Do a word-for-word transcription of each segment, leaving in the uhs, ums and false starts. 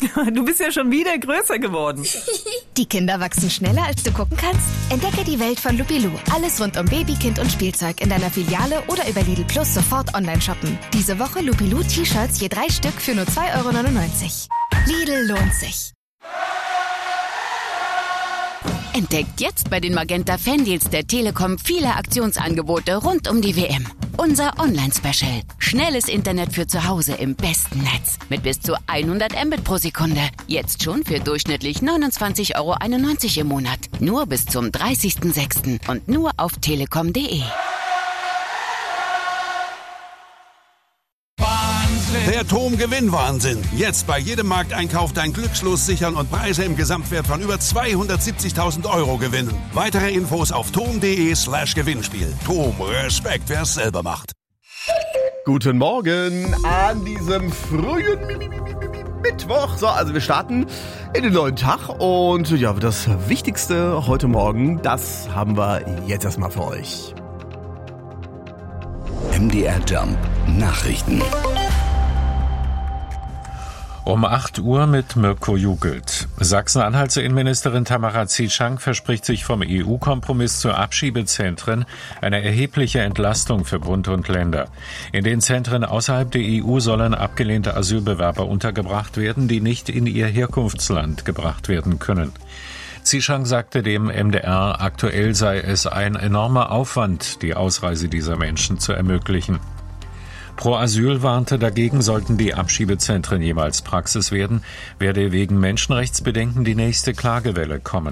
Du bist ja schon wieder größer geworden. Die Kinder wachsen schneller, als du gucken kannst? Entdecke die Welt von Lupilou. Alles rund um Baby, Kind und Spielzeug in deiner Filiale oder über Lidl Plus sofort online shoppen. Diese Woche Lupilou T-Shirts je drei Stück für nur zwei Euro neunundneunzig. Lidl lohnt sich. Entdeckt jetzt bei den Magenta Fandeals der Telekom viele Aktionsangebote rund um die W M. Unser Online-Special. Schnelles Internet für zu Hause im besten Netz. Mit bis zu hundert Mbit pro Sekunde. Jetzt schon für durchschnittlich neunundzwanzig Euro einundneunzig im Monat. Nur bis zum dreißigsten sechsten und nur auf telekom punkt de. Der T O M-Gewinnwahnsinn. Jetzt bei jedem Markteinkauf dein Glückslos sichern und Preise im Gesamtwert von über zweihundertsiebzigtausend Euro gewinnen. Weitere Infos auf tom punkt de slash Gewinnspiel. T O M, Respekt, wer es selber macht. Guten Morgen an diesem frühen Mittwoch. So, also wir starten in den neuen Tag und ja, das Wichtigste heute Morgen, das haben wir jetzt erstmal für euch. M D R Jump Nachrichten. Um acht Uhr mit Mirko Jugelt. Sachsen-Anhalts Innenministerin Tamara Zieschank verspricht sich vom E U-Kompromiss zu Abschiebezentren eine erhebliche Entlastung für Bund und Länder. In den Zentren außerhalb der E U sollen abgelehnte Asylbewerber untergebracht werden, die nicht in ihr Herkunftsland gebracht werden können. Zieschank sagte dem M D R, aktuell sei es ein enormer Aufwand, die Ausreise dieser Menschen zu ermöglichen. Pro Asyl warnte dagegen, sollten die Abschiebezentren jemals Praxis werden, werde wegen Menschenrechtsbedenken die nächste Klagewelle kommen.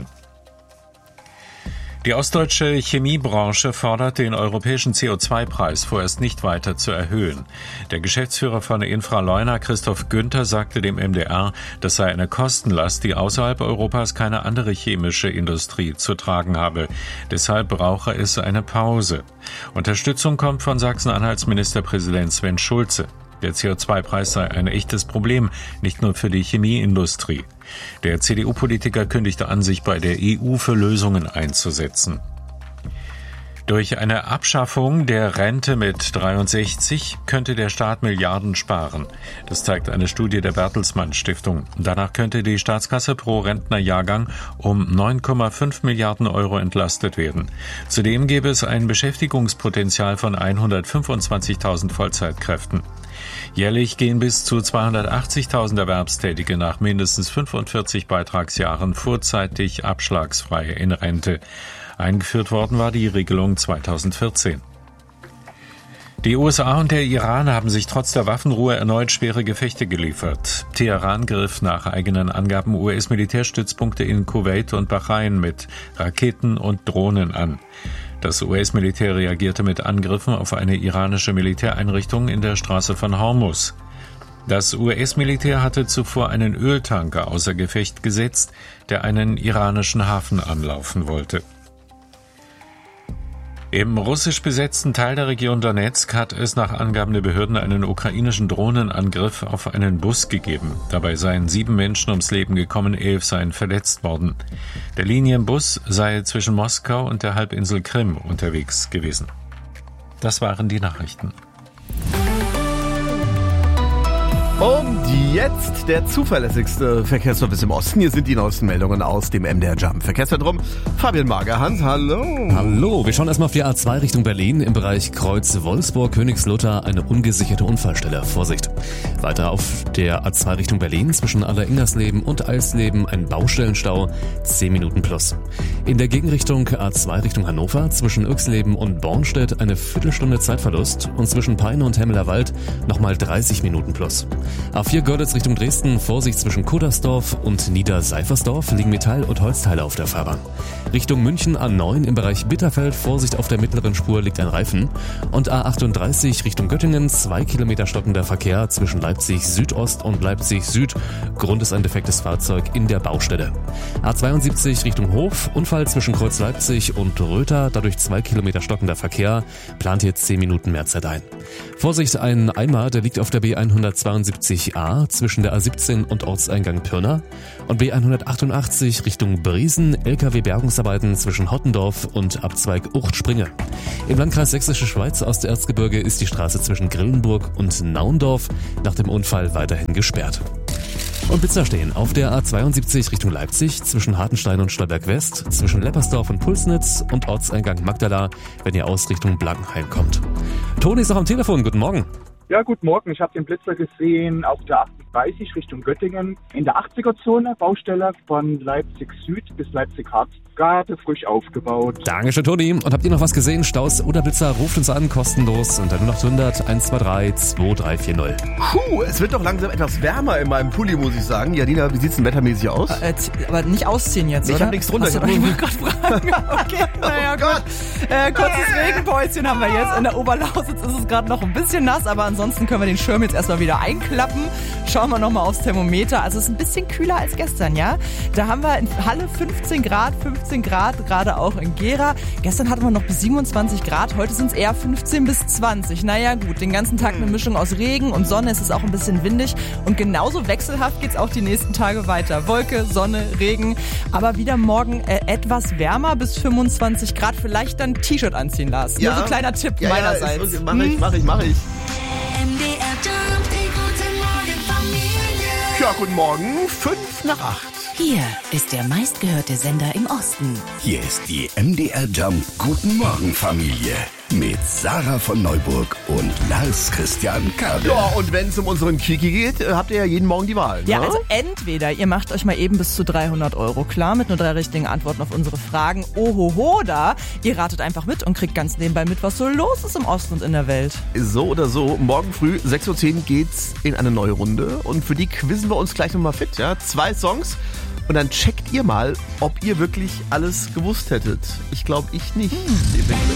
Die ostdeutsche Chemiebranche fordert, den europäischen C O zwei Preis vorerst nicht weiter zu erhöhen. Der Geschäftsführer von Infraleuna, Christoph Günther, sagte dem M D R, das sei eine Kostenlast, die außerhalb Europas keine andere chemische Industrie zu tragen habe. Deshalb brauche es eine Pause. Unterstützung kommt von Sachsen-Anhalts Ministerpräsident Sven Schulze. Der C O zwei Preis sei ein echtes Problem, nicht nur für die Chemieindustrie. Der C D U-Politiker kündigte an, sich bei der E U für Lösungen einzusetzen. Durch eine Abschaffung der Rente mit dreiundsechzig könnte der Staat Milliarden sparen. Das zeigt eine Studie der Bertelsmann Stiftung. Danach könnte die Staatskasse pro Rentnerjahrgang um neun Komma fünf Milliarden Euro entlastet werden. Zudem gäbe es ein Beschäftigungspotenzial von hundertfünfundzwanzigtausend Vollzeitkräften. Jährlich gehen bis zu zweihundertachtzigtausend Erwerbstätige nach mindestens fünfundvierzig Beitragsjahren vorzeitig abschlagsfrei in Rente. Eingeführt worden war die Regelung zweitausendvierzehn. Die U S A und der Iran haben sich trotz der Waffenruhe erneut schwere Gefechte geliefert. Teheran griff nach eigenen Angaben U S-Militärstützpunkte in Kuwait und Bahrain mit Raketen und Drohnen an. Das U S-Militär reagierte mit Angriffen auf eine iranische Militäreinrichtung in der Straße von Hormuz. Das U S-Militär hatte zuvor einen Öltanker außer Gefecht gesetzt, der einen iranischen Hafen anlaufen wollte. Im russisch besetzten Teil der Region Donetsk hat es nach Angaben der Behörden einen ukrainischen Drohnenangriff auf einen Bus gegeben. Dabei seien sieben Menschen ums Leben gekommen, elf seien verletzt worden. Der Linienbus sei zwischen Moskau und der Halbinsel Krim unterwegs gewesen. Das waren die Nachrichten. Und jetzt der zuverlässigste Verkehrsservice im Osten. Hier sind die neuesten Meldungen aus dem M D R Jump Verkehrszentrum. Fabian Magerhans, hallo. Hallo, wir schauen erstmal auf die A zwei Richtung Berlin. Im Bereich Kreuz Wolfsburg-Königslutter eine ungesicherte Unfallstelle. Vorsicht. Weiter auf der A zwei Richtung Berlin zwischen Aller-Ingersleben und Eisleben ein Baustellenstau, zehn Minuten plus. In der Gegenrichtung A zwei Richtung Hannover zwischen Öxleben und Bornstedt eine Viertelstunde Zeitverlust und zwischen Peine und Hemmelerwald nochmal dreißig Minuten plus. A vier Görlitz Richtung Dresden, Vorsicht zwischen Kuddersdorf und Niederseifersdorf liegen Metall- und Holzteile auf der Fahrbahn. Richtung München A neun im Bereich Bitterfeld, Vorsicht auf der mittleren Spur liegt ein Reifen. Und A achtunddreißig Richtung Göttingen, zwei Kilometer stockender Verkehr zwischen Leipzig Südost und Leipzig Süd. Grund ist ein defektes Fahrzeug in der Baustelle. A zweiundsiebzig Richtung Hof, Unfall zwischen Kreuz Leipzig und Röther, dadurch zwei Kilometer stockender Verkehr, plant hier zehn Minuten mehr Zeit ein. Vorsicht, ein Eimer, der liegt auf der B hundertzweiundsiebzig A zwischen der A siebzehn und Ortseingang Pirna und B hundertachtundachtzig Richtung Briesen, L K W-Bergungsarbeiten zwischen Hottendorf und Abzweig Ucht-Springe. Im Landkreis Sächsische Schweiz aus der Erzgebirge ist die Straße zwischen Grillenburg und Naundorf nach dem Unfall weiterhin gesperrt. Und Blitzer stehen auf der A zweiundsiebzig Richtung Leipzig zwischen Hartenstein und Stolberg West, zwischen Leppersdorf und Pulsnitz und Ortseingang Magdala, wenn ihr aus Richtung Blankenheim kommt. Toni ist noch am Telefon, guten Morgen. Ja, guten Morgen. Ich habe den Blitzer gesehen auf der achtunddreißig Richtung Göttingen in der achtziger-Zone, Baustelle von Leipzig Süd bis Leipzig Harz. Gerade frisch aufgebaut. Dankeschön, Toni. Und habt ihr noch was gesehen? Staus oder Blitzer? Ruft uns an, kostenlos unter null acht hundert eins zwei drei zwei drei vier null. Puh, es wird doch langsam etwas wärmer in meinem Pulli, muss ich sagen. Janina, wie sieht's denn wettermäßig aus? Äh, aber nicht ausziehen jetzt, nee, oder? Ich hab nichts drunter. Achso, ich wollte gerade fragen. Okay, naja, oh Gott. Äh, kurzes Regenpäuschen haben wir jetzt. In der Oberlausitz ist es gerade noch ein bisschen nass, aber ansonsten können wir den Schirm jetzt erstmal wieder einklappen. Schauen wir nochmal aufs Thermometer. Also es ist ein bisschen kühler als gestern, ja? Da haben wir in Halle fünfzehn Grad, fünfzehn Grad, gerade auch in Gera. Gestern hatten wir noch bis siebenundzwanzig Grad, heute sind es eher fünfzehn bis zwanzig. Naja gut, den ganzen Tag eine Mischung aus Regen und Sonne, es ist auch ein bisschen windig und genauso wechselhaft geht es auch die nächsten Tage weiter. Wolke, Sonne, Regen, aber wieder morgen äh, etwas wärmer bis fünfundzwanzig Grad, vielleicht dann T-Shirt anziehen, Lars. Ja. Nur so ein kleiner Tipp ja, meinerseits. Ja, mach ich, mach ich, mach ich. Ja, guten Morgen, fünf nach acht. Hier ist der meistgehörte Sender im Osten. Hier ist die M D R Jump Guten Morgen Familie mit Sarah von Neuburg und Lars Christian Kade. Ja, und wenn es um unseren Kiki geht, habt ihr ja jeden Morgen die Wahl. Ja, ne? also entweder ihr macht euch mal eben bis zu dreihundert Euro klar mit nur drei richtigen Antworten auf unsere Fragen. Ohoho, da. Ihr ratet einfach mit und kriegt ganz nebenbei mit, was so los ist im Osten und in der Welt. So oder so, morgen früh, sechs Uhr zehn geht's in eine neue Runde und für die quizzen wir uns gleich nochmal fit. Ja? Zwei Songs und dann checkt ihr mal, ob ihr wirklich alles gewusst hättet. Ich glaube, ich nicht. Hm.